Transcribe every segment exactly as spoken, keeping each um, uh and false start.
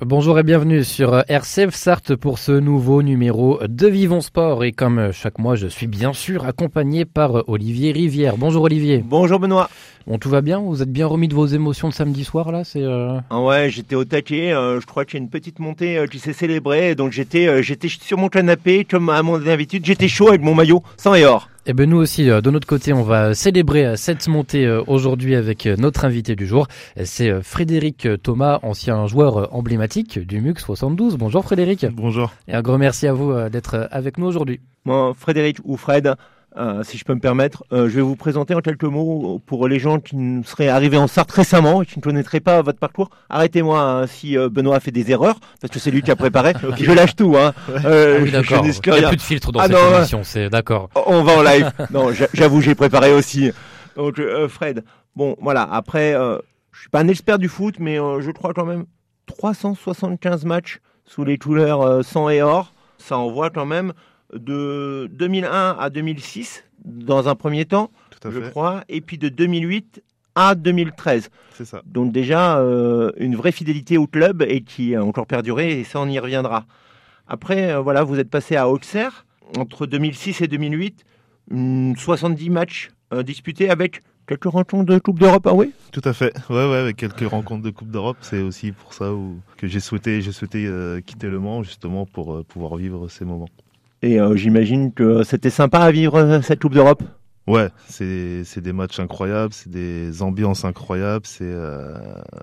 Bonjour et bienvenue sur R C F Sarthe pour ce nouveau numéro de Vivons Sport. Et comme chaque mois, je suis bien sûr accompagné par Olivier Rivière. Bonjour Olivier. Bonjour Benoît. Bon, tout va bien? Vous êtes bien remis de vos émotions de samedi soir là? C'est euh... Ouais, j'étais au taquet. Euh, je crois qu'il y a une petite montée euh, qui s'est célébrée. Donc j'étais, euh, j'étais sur mon canapé, comme à mon habitude. J'étais chaud avec mon maillot sang et or. Et ben nous aussi, de notre côté, on va célébrer cette montée aujourd'hui avec notre invité du jour. C'est Frédéric Thomas, ancien joueur emblématique du M U C soixante-douze. Bonjour Frédéric. Bonjour. Et un grand merci à vous d'être avec nous aujourd'hui. Moi, Frédéric ou Fred, euh, si je peux me permettre, euh, je vais vous présenter en quelques mots pour les gens qui seraient arrivés en Sarthe récemment et qui ne connaîtraient pas votre parcours. Arrêtez-moi hein, si euh, Benoît a fait des erreurs, parce que c'est lui qui a préparé. Okay. Je lâche tout. Hein. Euh, ah oui, d'accord. Il n'y a plus de filtre dans ah, cette non, émission, c'est d'accord. On va en live. Non, j'avoue, j'ai préparé aussi. Donc, euh, Fred, bon, voilà. Après, euh, je suis pas un expert du foot, mais euh, je crois quand même trois cent soixante-quinze matchs sous les couleurs euh, sang et or. Ça envoie quand même de deux mille un à deux mille six dans un premier temps, je fait. crois, et puis de deux mille huit à deux mille treize. C'est ça. Donc déjà, euh, une vraie fidélité au club et qui a encore perduré, et ça, on y reviendra. Après, euh, voilà, vous êtes passé à Auxerre, entre deux mille six et deux mille huit, hum, soixante-dix matchs euh, disputés avec quelques rencontres de Coupe d'Europe, ah oui ? Tout à fait, ouais, ouais, avec quelques rencontres de Coupe d'Europe. C'est aussi pour ça où, que j'ai souhaité, j'ai souhaité euh, quitter Le Mans, justement, pour euh, pouvoir vivre ces moments. Et euh, j'imagine que c'était sympa à vivre euh, cette Coupe d'Europe. Ouais, c'est c'est des matchs incroyables, c'est des ambiances incroyables, c'est euh...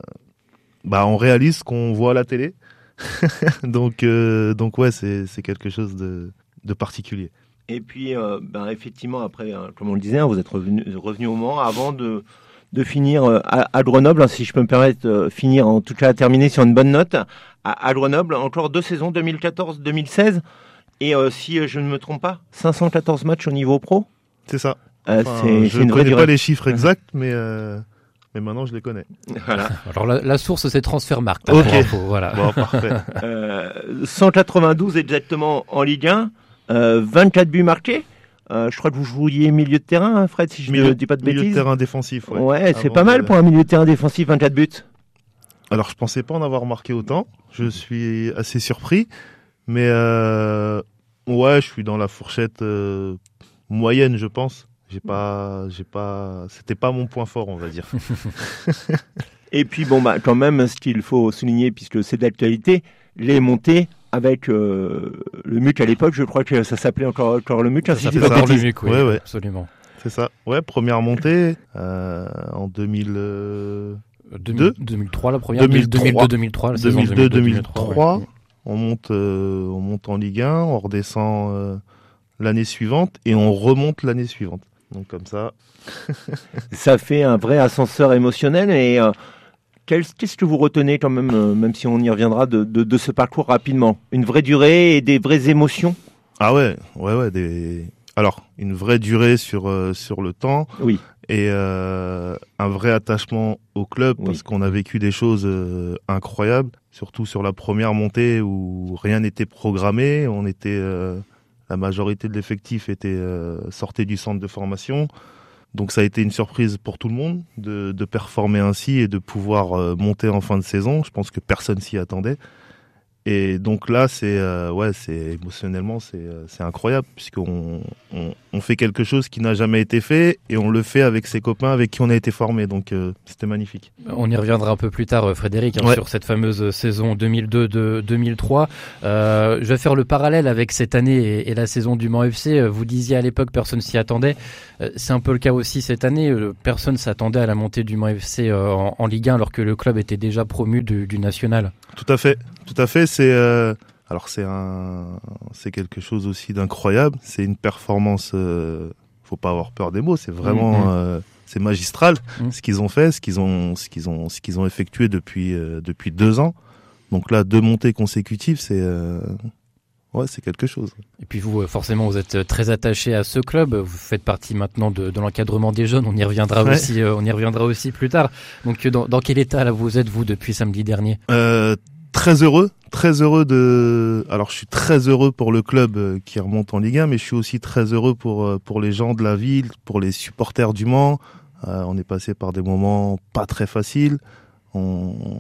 bah on réalise ce qu'on voit à la télé. donc euh, donc ouais, c'est c'est quelque chose de de particulier. Et puis euh, ben effectivement après hein, comme on le disait, hein, vous êtes revenu revenu au Mans avant de de finir euh, à, à Grenoble, hein, si je peux me permettre euh, finir en tout cas terminer sur une bonne note à, à Grenoble, encore deux saisons deux mille quatorze deux mille seize. Et euh, si euh, je ne me trompe pas, cinq cent quatorze matchs au niveau pro. C'est ça. Euh, enfin, c'est, je c'est ne connais pas les chiffres exacts, mais, euh, mais maintenant je les connais. Voilà. Alors la, la source, c'est Transfermarkt. Ok. Info, voilà. Bon, parfait. euh, cent quatre-vingt-douze exactement en Ligue un, euh, vingt-quatre buts marqués. Euh, je crois que vous jouiez milieu de terrain, hein, Fred, si je ne dis pas de bêtises. Milieu de terrain défensif, ouais. Ouais, c'est pas mal de... pour un milieu de terrain défensif, vingt-quatre buts. Alors je pensais pas en avoir marqué autant. Je suis assez surpris, mais. Euh... Ouais, je suis dans la fourchette euh, moyenne, je pense. J'ai pas, j'ai pas, c'était pas mon point fort, on va dire. Et puis bon bah quand même, ce qu'il faut souligner, puisque c'est d'actualité, les montées avec euh, le M U C à l'époque, je crois que ça s'appelait encore, encore le M U C. Ça s'appelait encore le M U C, oui, ouais, ouais. Absolument. C'est ça. Ouais, première montée euh, en deux mille deux deux mille trois la première. deux mille deux deux mille trois la saison deux mille deux deux mille trois. Ouais. On monte, euh, on monte en Ligue un, on redescend euh, l'année suivante et on remonte l'année suivante. Donc comme ça. Ça fait un vrai ascenseur émotionnel. Et euh, qu'est-ce que vous retenez quand même, euh, même si on y reviendra, de, de, de ce parcours rapidement ? Une vraie durée et des vraies émotions ? Ah ouais, ouais, ouais. Des... Alors, une vraie durée sur, euh, sur le temps. Oui. Et euh, un vrai attachement au club, oui. Parce qu'on a vécu des choses euh, incroyables, surtout sur la première montée où rien n'était programmé. On était, euh, la majorité de l'effectif était euh, sorti du centre de formation, donc ça a été une surprise pour tout le monde de, de performer ainsi et de pouvoir euh, monter en fin de saison. Je pense que personne s'y attendait. Et donc là, c'est euh, ouais, c'est émotionnellement, c'est euh, c'est incroyable puisqu'on on, on fait quelque chose qui n'a jamais été fait et on le fait avec ses copains avec qui on a été formé. Donc euh, c'était magnifique. On y reviendra un peu plus tard, Frédéric, hein, ouais. sur cette fameuse saison deux mille deux deux mille trois. Euh, je vais faire le parallèle avec cette année et, et la saison du Mans F C. Vous disiez à l'époque, personne s'y attendait. Euh, c'est un peu le cas aussi cette année. Personne s'attendait à la montée du Mans F C euh, en, en Ligue un alors que le club était déjà promu du, du national. Tout à fait, tout à fait. C'est euh, alors c'est un, c'est quelque chose aussi d'incroyable. C'est une performance. Euh, faut pas avoir peur des mots. C'est vraiment, mmh. euh, c'est magistral mmh. ce qu'ils ont fait, ce qu'ils ont, ce qu'ils ont, ce qu'ils ont effectué depuis euh, depuis deux ans. Donc là, deux montées consécutives, c'est euh, ouais, c'est quelque chose. Et puis vous, forcément, vous êtes très attaché à ce club. Vous faites partie maintenant de, de l'encadrement des jeunes. On y reviendra ouais. aussi. Euh, on y reviendra aussi plus tard. Donc, dans, dans quel état là vous êtes vous depuis samedi dernier ? euh, Très heureux, très heureux de. Alors, je suis très heureux pour le club qui remonte en Ligue un, mais je suis aussi très heureux pour pour les gens de la ville, pour les supporters du Mans. Euh, on est passé par des moments pas très faciles. On, on a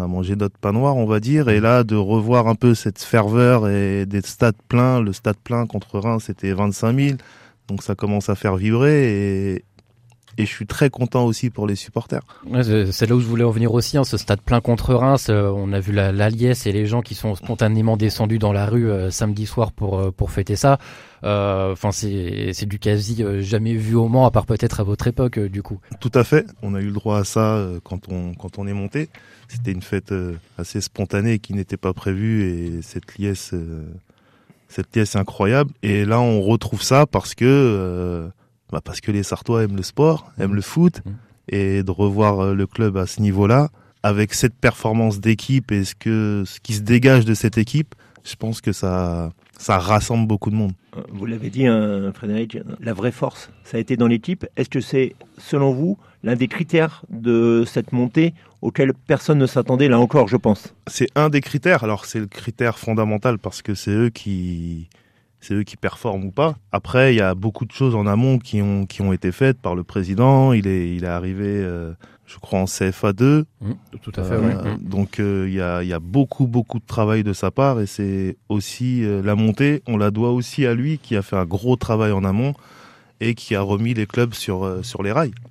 mangé notre pain noir, on va dire. Et là, de revoir un peu cette ferveur et des stades pleins. Le stade plein contre Reims, c'était vingt-cinq mille. Donc ça commence à faire vibrer. Et, et je suis très content aussi pour les supporters. Ouais, c'est là où je voulais en venir aussi, hein, ce stade plein contre Reims. Euh, on a vu la, la liesse et les gens qui sont spontanément descendus dans la rue euh, samedi soir pour, euh, pour fêter ça. Enfin, euh, c'est, c'est du quasi euh, jamais vu au Mans, à part peut-être à votre époque, euh, du coup. Tout à fait. On a eu le droit à ça euh, quand on quand on est monté. C'était une fête euh, assez spontanée qui n'était pas prévue et cette liesse, euh, cette liesse incroyable. Et là, on retrouve ça parce que euh, bah parce que les Sartois aiment le sport, aiment le foot, mmh. et de revoir euh, le club à ce niveau-là, avec cette performance d'équipe et ce que ce qui se dégage de cette équipe, je pense que ça ça rassemble beaucoup de monde. Vous l'avez dit, hein, Frédéric, la vraie force, ça a été dans l'équipe. Est-ce que c'est, selon vous, l'un des critères de cette montée auquel personne ne s'attendait, là encore, je pense? C'est un des critères. Alors, c'est le critère fondamental parce que c'est eux qui, c'est eux qui performent ou pas. Après, il y a beaucoup de choses en amont qui ont, qui ont été faites par le président. Il est, il est arrivé, euh, je crois, en C F A deux. Mmh, tout à fait, euh, oui. Donc, euh, il y a, il y a beaucoup, beaucoup de travail de sa part et c'est aussi euh, la montée. On la doit aussi à lui qui a fait un gros travail en amont et qui a remis les clubs sur, euh, sur les rails.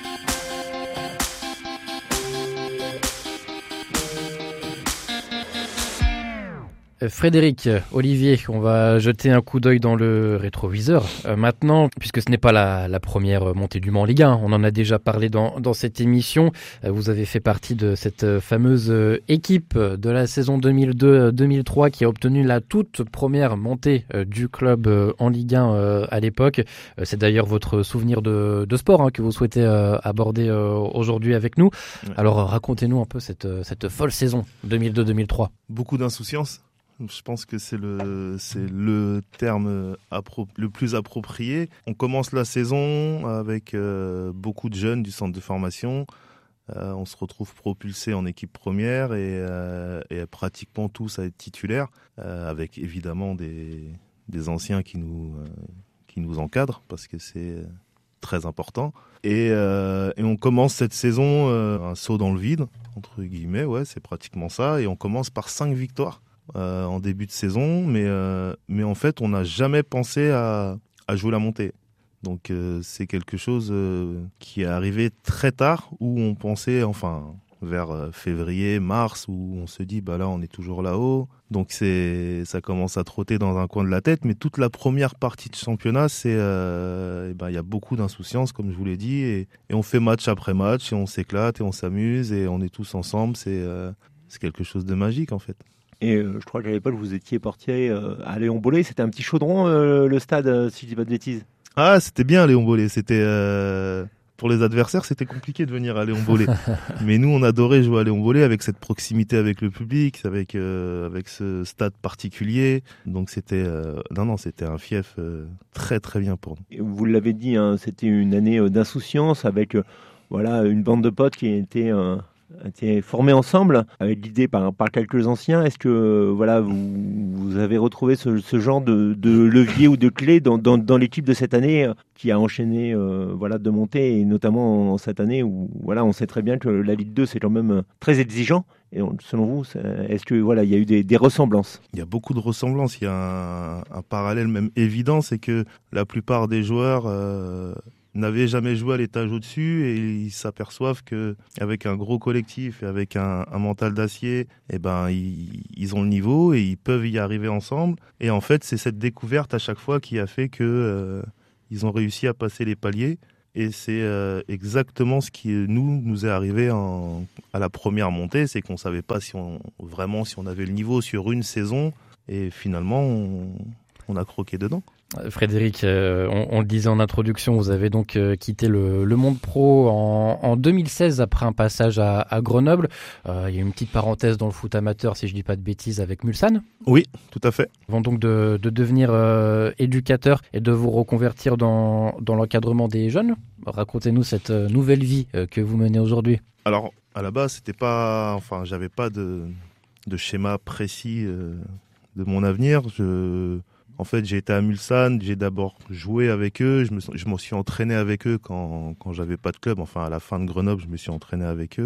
Frédéric, Olivier, on va jeter un coup d'œil dans le rétroviseur. Euh, maintenant, puisque ce n'est pas la, la première montée du Mans en Ligue un, on en a déjà parlé dans, dans cette émission. Euh, vous avez fait partie de cette fameuse équipe de la saison deux mille deux deux mille trois qui a obtenu la toute première montée euh, du club euh, en Ligue un euh, à l'époque. Euh, c'est d'ailleurs votre souvenir de, de sport hein, que vous souhaitez euh, aborder euh, aujourd'hui avec nous. Ouais. Alors racontez-nous un peu cette, cette folle saison deux mille deux deux mille trois. Beaucoup d'insouciance. Je pense que c'est le, c'est le terme appro- le plus approprié. On commence la saison avec euh, beaucoup de jeunes du centre de formation. Euh, on se retrouve propulsé en équipe première et, euh, et pratiquement tous à être titulaires, euh, avec évidemment des, des anciens qui nous, euh, qui nous encadrent parce que c'est très important. Et, euh, et on commence cette saison euh, un saut dans le vide, entre guillemets, ouais, c'est pratiquement ça. Et on commence par cinq victoires. Euh, en début de saison, mais, euh, mais en fait, on n'a jamais pensé à, à jouer la montée. Donc, euh, c'est quelque chose euh, qui est arrivé très tard, où on pensait, enfin, vers euh, février, mars, où on se dit, bah là, on est toujours là-haut. Donc, c'est, ça commence à trotter dans un coin de la tête. Mais toute la première partie de championnat, c'est, euh, et ben, il y a beaucoup d'insouciance, comme je vous l'ai dit, et, et on fait match après match, et on s'éclate, et on s'amuse, et on est tous ensemble. C'est, euh, c'est quelque chose de magique, en fait. Et euh, je crois qu'à l'époque, vous étiez portier euh, à Léon Bollé. C'était un petit chaudron, euh, le stade, euh, si je dis pas de bêtises. Ah, c'était bien, Léon Bollé. C'était, euh, pour les adversaires, c'était compliqué de venir à Léon Bollé. Mais nous, on adorait jouer à Léon Bollé avec cette proximité avec le public, avec, euh, avec ce stade particulier. Donc, c'était, euh, non, non, c'était un fief euh, très, très bien pour nous. Et vous l'avez dit, hein, c'était une année d'insouciance avec euh, voilà, une bande de potes qui était... Euh, été formés ensemble, avec l'idée par, par quelques anciens. Est-ce que voilà, vous, vous avez retrouvé ce, ce genre de, de levier ou de clé dans, dans, dans l'équipe de cette année qui a enchaîné euh, voilà, de montée, et notamment en cette année où voilà, on sait très bien que la Ligue deux, c'est quand même très exigeant. Et selon vous, est-ce que voilà, il y a eu des, des ressemblances? Il y a beaucoup de ressemblances. Il y a un, un parallèle même évident, c'est que la plupart des joueurs euh, n'avaient jamais joué à l'étage au-dessus et ils s'aperçoivent que avec un gros collectif et avec un, un mental d'acier, eh ben ils, ils ont le niveau et ils peuvent y arriver ensemble. Et en fait, c'est cette découverte à chaque fois qui a fait que euh, ils ont réussi à passer les paliers. Et c'est euh, exactement ce qui nous nous est arrivé en, à la première montée, c'est qu'on savait pas si on vraiment si on avait le niveau sur une saison et finalement on, on a croqué dedans. Frédéric, euh, on, on le disait en introduction, vous avez donc euh, quitté le, le monde pro en, en deux mille seize après un passage à, à Grenoble. Euh, il y a une petite parenthèse dans le foot amateur, si je dis pas de bêtises, avec Mulsanne. Oui, tout à fait. Avant donc de, de devenir euh, éducateur et de vous reconvertir dans, dans l'encadrement des jeunes. Racontez-nous cette nouvelle vie euh, que vous menez aujourd'hui. Alors, à la base, c'était pas, enfin, j'avais pas de, de schéma précis euh, de mon avenir. Je En fait, j'ai été à Mulsanne, j'ai d'abord joué avec eux, je me, je me suis entraîné avec eux quand, quand j'avais pas de club. Enfin, à la fin de Grenoble, je me suis entraîné avec eux.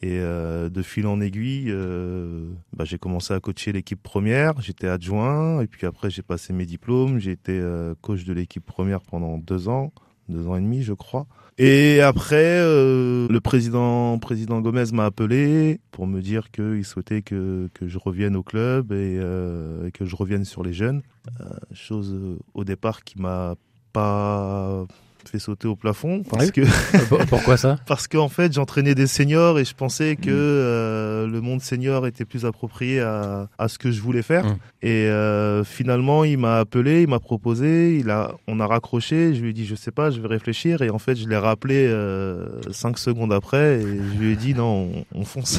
Et euh, de fil en aiguille, euh, bah, j'ai commencé à coacher l'équipe première. J'étais adjoint et puis après j'ai passé mes diplômes. J'ai été euh, coach de l'équipe première pendant deux ans, deux ans et demi, je crois. Et après, euh, le président, président Gomez m'a appelé pour me dire qu'il souhaitait que, que je revienne au club et, euh, et que je revienne sur les jeunes. Euh, chose euh, au départ qui m'a pas fait sauter au plafond parce oui. que pourquoi ça? Parce qu'en fait j'entraînais des seniors et je pensais que mmh. euh, le monde senior était plus approprié à, à ce que je voulais faire mmh. et euh, finalement il m'a appelé, il m'a proposé, il a, on a raccroché, je lui ai dit je sais pas, je vais réfléchir et en fait je l'ai rappelé euh, cinq secondes après et je lui ai dit non on, on fonce.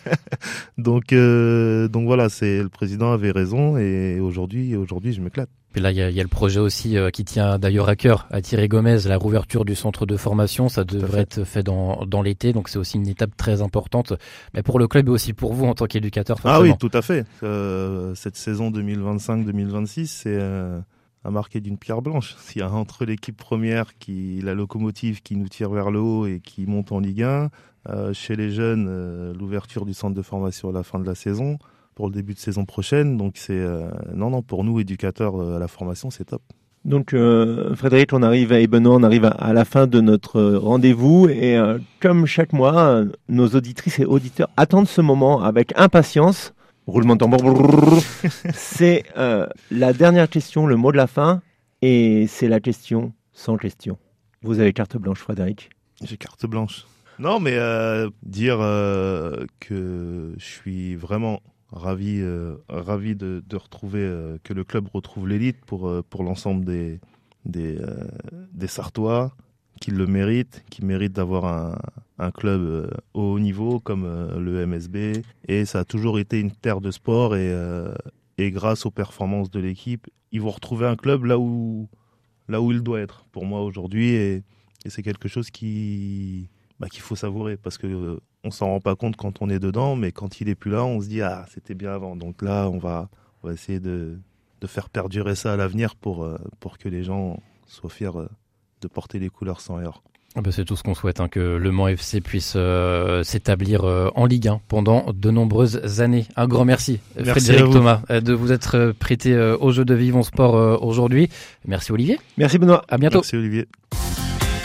donc euh, donc voilà, c'est le président avait raison et aujourd'hui aujourd'hui je m'éclate. Et là, il y, y a le projet aussi euh, qui tient d'ailleurs à cœur à Thierry Gomez, la rouverture du centre de formation. Ça devrait être fait dans, dans l'été, donc c'est aussi une étape très importante, mais pour le club et aussi pour vous en tant qu'éducateur. Ah oui, tout à fait. Euh, cette saison deux mille vingt-cinq deux mille vingt-six, c'est euh, à marquer d'une pierre blanche. S'il y a entre l'équipe première, qui, la locomotive qui nous tire vers le haut et qui monte en Ligue un, euh, chez les jeunes, euh, l'ouverture du centre de formation à la fin de la saison, pour le début de saison prochaine. Donc c'est euh, non non pour nous éducateurs euh, à la formation, c'est top. Donc euh, Frédéric, on arrive et Benoît, on arrive à, à la fin de notre rendez-vous et euh, comme chaque mois, euh, nos auditrices et auditeurs attendent ce moment avec impatience. Roulement de tambour. C'est euh, la dernière question, le mot de la fin, et c'est la question sans question. Vous avez carte blanche, Frédéric? J'ai carte blanche. Non, mais euh, dire euh, que je suis vraiment ravi, euh, ravi de, de retrouver euh, que le club retrouve l'élite pour euh, pour l'ensemble des des euh, des Sartois qui le méritent, qui méritent d'avoir un un club euh, au haut niveau comme euh, le M S B. Et ça a toujours été une terre de sport et euh, et grâce aux performances de l'équipe, ils vont retrouver un club là où là où il doit être pour moi aujourd'hui et, et c'est quelque chose qui bah, qu'il faut savourer parce que euh, on s'en rend pas compte quand on est dedans, mais quand il est plus là, on se dit ah c'était bien avant. Donc là, on va on va essayer de de faire perdurer ça à l'avenir pour euh, pour que les gens soient fiers euh, de porter les couleurs sang et or. Ah bah c'est tout ce qu'on souhaite, hein, que Le Mans F C puisse euh, s'établir euh, en Ligue un pendant de nombreuses années. Un grand merci, merci Frédéric Thomas, de vous être prêté euh, au jeu de Vivons Sport euh, aujourd'hui. Merci Olivier. Merci Benoît. À bientôt. Merci Olivier.